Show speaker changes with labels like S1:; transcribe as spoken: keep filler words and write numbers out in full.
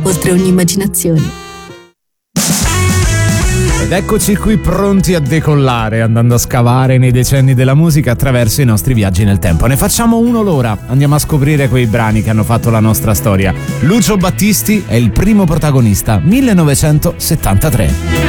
S1: oltre ogni immaginazione.
S2: Ed eccoci qui pronti a decollare, andando a scavare nei decenni della musica attraverso i nostri viaggi nel tempo. Ne facciamo uno l'ora, andiamo a scoprire quei brani che hanno fatto la nostra storia. Lucio Battisti è il primo protagonista, millenovecentosettantatré.